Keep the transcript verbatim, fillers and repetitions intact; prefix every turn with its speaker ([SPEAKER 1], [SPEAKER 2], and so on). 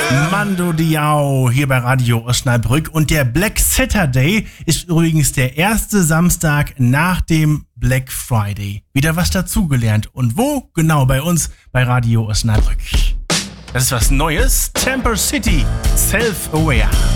[SPEAKER 1] Mando Diao hier bei Radio Osnabrück. Und der Black Saturday ist übrigens der erste Samstag nach dem Black Friday. Wieder was dazugelernt. Und wo? Genau, bei uns bei Radio Osnabrück. Das ist was Neues. Temper City, Self-Aware.